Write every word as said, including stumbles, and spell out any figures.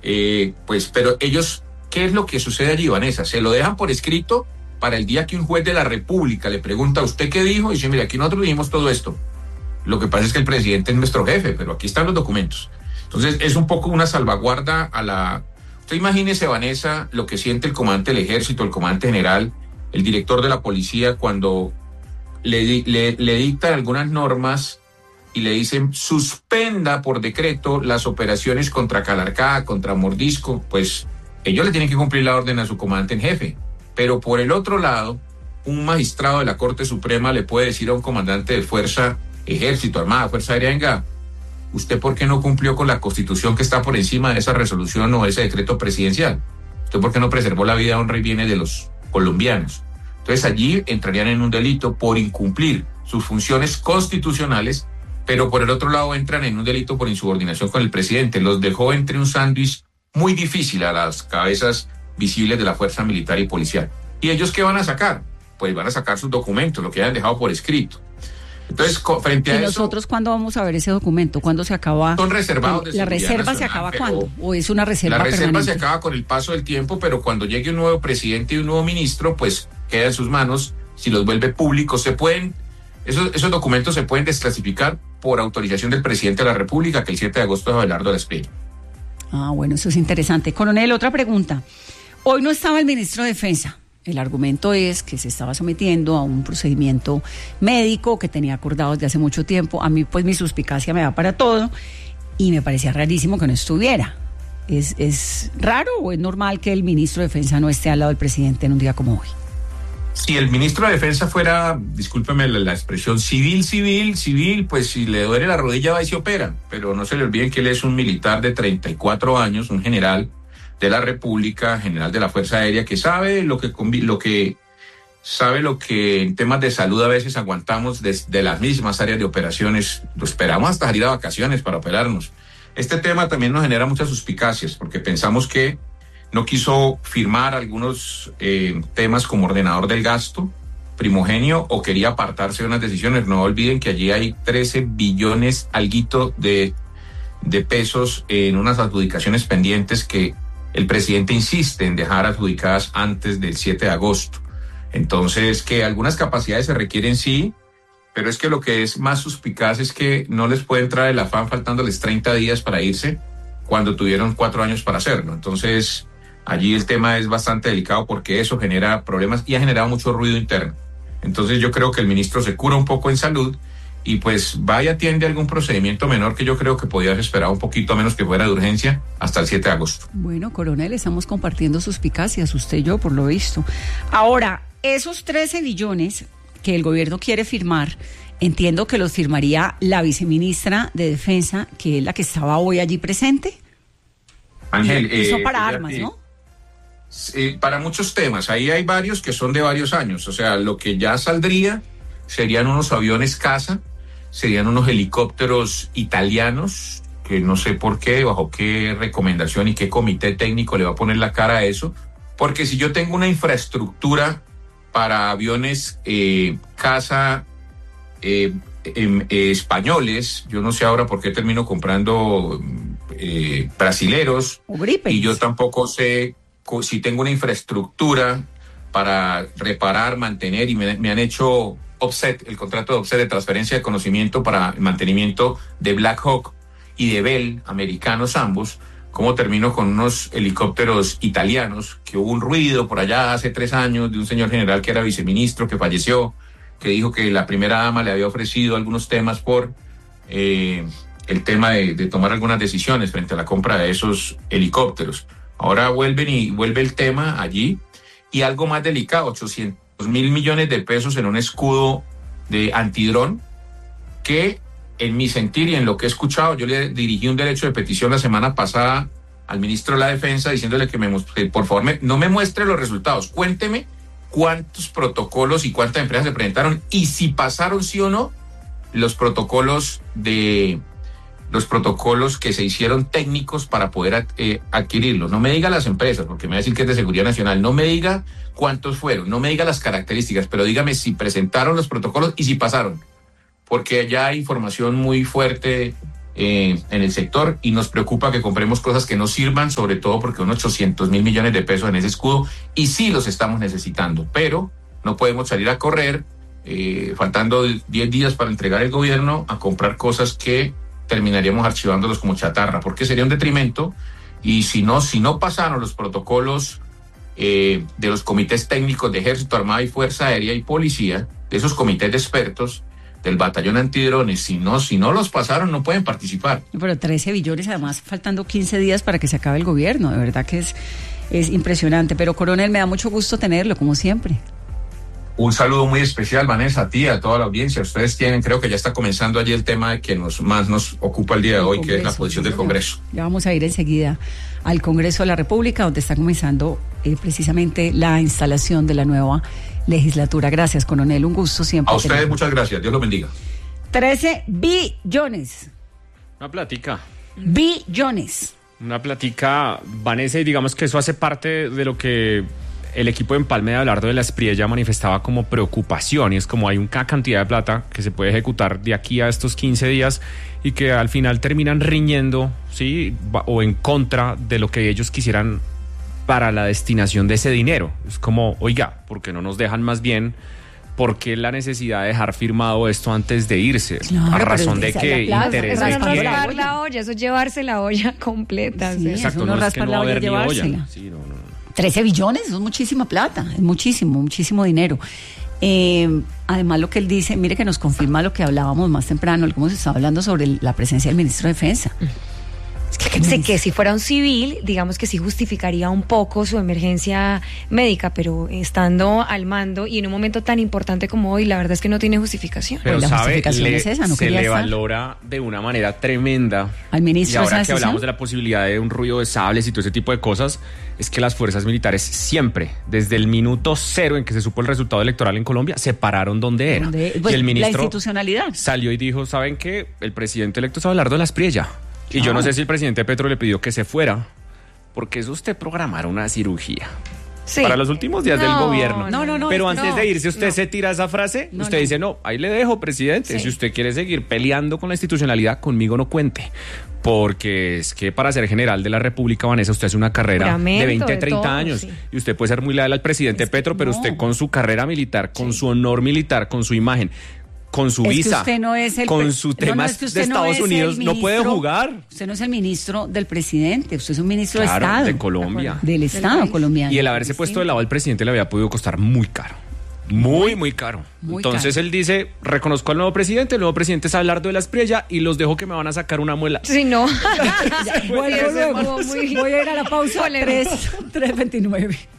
Eh, pues, pero ellos, ¿qué es lo que sucede allí, Vanessa? Se lo dejan por escrito para el día que un juez de la República le pregunta, ¿usted qué dijo? Y dice, mire, aquí nosotros dijimos todo esto. Lo que pasa es que el presidente es nuestro jefe, pero aquí están los documentos. Entonces, es un poco una salvaguarda a la... Usted imagínese, Vanessa, lo que siente el comandante del ejército, el comandante general, el director de la policía, cuando le, le, le dictan algunas normas y le dicen, suspenda por decreto las operaciones contra Calarcá, contra Mordisco. Pues ellos le tienen que cumplir la orden a su comandante en jefe. Pero por el otro lado, un magistrado de la Corte Suprema le puede decir a un comandante de fuerza, ejército, armada, fuerza aérea, venga, ¿usted por qué no cumplió con la Constitución que está por encima de esa resolución o ese decreto presidencial? ¿Usted por qué no preservó la vida, honra y bienes de los colombianos? Entonces allí entrarían en un delito por incumplir sus funciones constitucionales, pero por el otro lado entran en un delito por insubordinación con el presidente. Los dejó entre un sándwich muy difícil a las cabezas visibles de la fuerza militar y policial. ¿Y ellos qué van a sacar? Pues van a sacar sus documentos, lo que hayan dejado por escrito. Entonces, frente a ¿Y eso... ¿Y nosotros cuándo vamos a ver ese documento? ¿Cuándo se acaba? Son reservados de ¿La reserva nacional, se acaba pero cuándo? ¿O es una reserva permanente? La reserva se acaba con el paso del tiempo, pero cuando llegue un nuevo presidente y un nuevo ministro, pues queda en sus manos. Si los vuelve públicos, se pueden... Esos, esos documentos se pueden desclasificar por autorización del presidente de la República, que el siete de agosto es Abelardo Lespeña. Ah, bueno, eso es interesante. Coronel, otra pregunta. Hoy no estaba el ministro de Defensa. El argumento es que se estaba sometiendo a un procedimiento médico que tenía acordado desde hace mucho tiempo. A mí, pues, mi suspicacia me da para todo y me parecía rarísimo que no estuviera. ¿Es, es raro o es normal que el ministro de Defensa no esté al lado del presidente en un día como hoy? Si el ministro de Defensa fuera, discúlpeme la, la expresión, civil, civil, civil, pues si le duele la rodilla va y se opera. Pero no se le olviden que él es un militar de treinta y cuatro años, un general de la República, general de la Fuerza Aérea, que sabe lo que lo que sabe lo que en temas de salud a veces aguantamos desde las mismas áreas de operaciones. Lo esperamos hasta salir a vacaciones para operarnos. Este tema también nos genera muchas suspicacias, porque pensamos que no quiso firmar algunos eh, temas como ordenador del gasto primogenio o quería apartarse de unas decisiones. No olviden que allí hay trece billones alguito de, de pesos en unas adjudicaciones pendientes que el presidente insiste en dejar adjudicadas antes del siete de agosto. Entonces, que algunas capacidades se requieren, sí, pero es que lo que es más suspicaz es que no les puede entrar el afán faltándoles treinta días para irse cuando tuvieron cuatro años para hacerlo. Entonces, allí el tema es bastante delicado porque eso genera problemas y ha generado mucho ruido interno. Entonces, yo creo que el ministro se cura un poco en salud y pues va y atiende algún procedimiento menor que yo creo que podía haber esperado un poquito menos que fuera de urgencia hasta el siete de agosto. Bueno, coronel, estamos compartiendo suspicacias, usted y yo, por lo visto. Ahora, esos trece billones que el gobierno quiere firmar, entiendo que los firmaría la viceministra de Defensa, que es la que estaba hoy allí presente. Ángel, y, eso eh, para eh, armas, eh, ¿no? Eh, para muchos temas, ahí hay varios que son de varios años, o sea, lo que ya saldría serían unos aviones caza, serían unos helicópteros italianos, que no sé por qué, bajo qué recomendación y qué comité técnico le va a poner la cara a eso, porque si yo tengo una infraestructura para aviones eh, caza eh, eh, eh, españoles, yo no sé ahora por qué termino comprando eh, brasileros, y yo tampoco sé si tengo una infraestructura para reparar, mantener, y me, me han hecho offset, el contrato de offset de transferencia de conocimiento para el mantenimiento de Black Hawk y de Bell, americanos ambos, ¿cómo termino con unos helicópteros italianos? Que hubo un ruido por allá hace tres años de un señor general que era viceministro, que falleció, que dijo que la primera dama le había ofrecido algunos temas por eh, el tema de, de tomar algunas decisiones frente a la compra de esos helicópteros. Ahora vuelven y vuelve el tema allí, y algo más delicado, ochocientos mil millones de pesos en un escudo de antidrón, que en mi sentir y en lo que he escuchado, yo le dirigí un derecho de petición la semana pasada al ministro de la Defensa diciéndole que, me, que por favor me, no me muestre los resultados, cuénteme cuántos protocolos y cuántas empresas se presentaron y si pasaron sí o no los protocolos de... los protocolos que se hicieron técnicos para poder eh, adquirirlos. No me diga las empresas, porque me va a decir que es de seguridad nacional. No me diga cuántos fueron, no me diga las características, pero dígame si presentaron los protocolos y si pasaron. Porque ya hay información muy fuerte eh, en el sector, y nos preocupa que compremos cosas que no sirvan, sobre todo porque son ochocientos mil millones de pesos en ese escudo, y sí los estamos necesitando, pero no podemos salir a correr, eh, faltando diez días para entregar el gobierno, a comprar cosas que terminaríamos archivándolos como chatarra, porque sería un detrimento. Y si no, si no pasaron los protocolos eh, de los comités técnicos de Ejército, Armada y Fuerza Aérea y Policía, de esos comités de expertos del batallón antidrones, si no, si no los pasaron, no pueden participar. Pero trece billones, además, faltando quince días para que se acabe el gobierno, de verdad que es, es impresionante. Pero, coronel, me da mucho gusto tenerlo, como siempre. Un saludo muy especial, Vanessa, a ti, a toda la audiencia. Ustedes tienen, creo que ya está comenzando allí el tema de que nos, más nos ocupa el día de hoy, que es la posición del Congreso. Ya vamos a ir enseguida al Congreso de la República, donde está comenzando eh, precisamente la instalación de la nueva legislatura. Gracias, coronel, un gusto siempre. A ustedes tener. Muchas gracias, Dios los bendiga. trece billones. Una platica. Billones. Una platica, Vanessa, y digamos que eso hace parte de lo que el equipo de Empalme de Abelardo de la Espriella manifestaba como preocupación, y es como hay una cantidad de plata que se puede ejecutar de aquí a estos quince días y que al final terminan riñendo, ¿sí? O en contra de lo que ellos quisieran para la destinación de ese dinero. Es como, oiga, ¿por qué no nos dejan más bien? ¿Por qué la necesidad de dejar firmado esto antes de irse? Claro, a razón de que interés de Eso no quién. raspar la olla, eso es llevarse la olla completa. Sí, ¿sí? Exacto, eso no no es que raspar no la va a olla y haber ni olla. llevársela. Sí, no, no, no. trece billones, eso es muchísima plata, es muchísimo, muchísimo dinero. Eh, además, lo que él dice, mire que nos confirma lo que hablábamos más temprano, cómo se estaba hablando sobre el, la presencia del ministro de Defensa. Es que, sé que si fuera un civil, digamos que sí justificaría un poco su emergencia médica, pero estando al mando y en un momento tan importante como hoy, la verdad es que no tiene justificación. Pero Pues la sabe, justificación le, es esa, no se quería le estar. valora de una manera tremenda. Al ministro y ahora esa que decisión. hablamos de la posibilidad de un ruido de sables y todo ese tipo de cosas, es que las fuerzas militares siempre, desde el minuto cero en que se supo el resultado electoral en Colombia, se pararon donde era. Donde, pues, y el ministro la institucionalidad. salió y dijo, ¿saben qué? El presidente electo es Abelardo de la Espriella. Y yo no sé si el presidente Petro le pidió que se fuera, porque es usted programar una cirugía. Sí. Para los últimos días No, del gobierno. no, no, no, Pero es que antes no, de irse, usted no. se tira esa frase, No, usted no. dice, no, ahí le dejo, presidente. Sí. Si usted quiere seguir peleando con la institucionalidad, conmigo no cuente. Porque es que para ser general de la República, Vanessa, usted hace una carrera Juramento, de veinte, de treinta todo, años. sí. Y usted puede ser muy leal al presidente Es que Petro, pero no. usted con su carrera militar, con su honor militar, con su imagen, con su Es que visa, usted no es el con pre- sus no, no, temas es que usted de no Estados es el Unidos, no puede ministro- jugar. Usted no es el ministro del presidente, usted es un ministro Claro, de Estado. de Colombia. Del Estado país. colombiano. Y el haberse puesto del lado del presidente le había podido costar muy caro. Muy, muy caro. Muy Entonces caro. él dice, reconozco al nuevo presidente, el nuevo presidente es Abelardo de la Espriella y los dejo que me van a sacar una muela. Sí, no. Vuelvo Eso luego. estuvo muy Voy a ir a la pausa. polémico. tres veintinueve.